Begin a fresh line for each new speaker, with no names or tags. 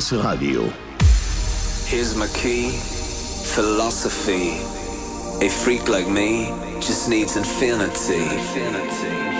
LS Radio.
Here's my key, philosophy. A freak like me just needs infinity.